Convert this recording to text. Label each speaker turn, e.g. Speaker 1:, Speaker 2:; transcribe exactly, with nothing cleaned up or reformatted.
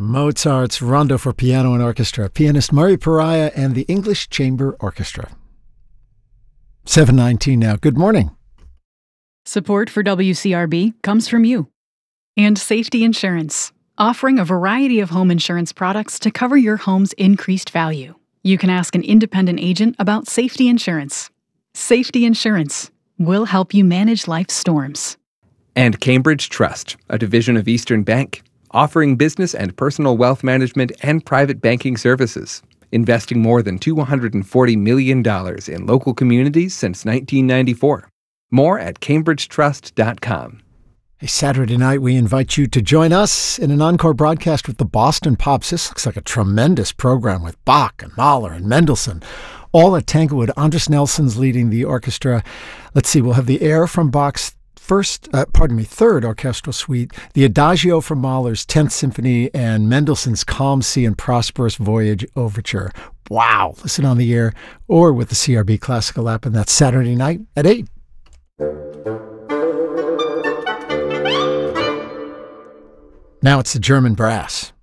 Speaker 1: Mozart's Rondo for Piano and Orchestra, pianist Murray Pariah and the English Chamber Orchestra. seven nineteen now. Good morning.
Speaker 2: Support for W C R B comes from you. And Safety Insurance, offering a variety of home insurance products to cover your home's increased value. You can ask an independent agent about Safety Insurance. Safety Insurance will help you manage life's storms.
Speaker 3: And Cambridge Trust, a division of Eastern Bank, offering business and personal wealth management and private banking services, investing more than two hundred forty million dollars in local communities since nineteen ninety-four. More at cambridge trust dot com.
Speaker 1: Hey, Saturday night, we invite you to join us in an encore broadcast with the Boston Pops. This looks like a tremendous program with Bach and Mahler and Mendelssohn, all at Tanglewood. Andres Nelson's leading the orchestra. Let's see, we'll have the air from Bach's First, uh, pardon me, third orchestral suite, the Adagio from Mahler's tenth Symphony, and Mendelssohn's Calm Sea and Prosperous Voyage Overture. Wow! Listen on the air or with the C R B Classical app, and that's Saturday night at eight. Now it's the German Brass.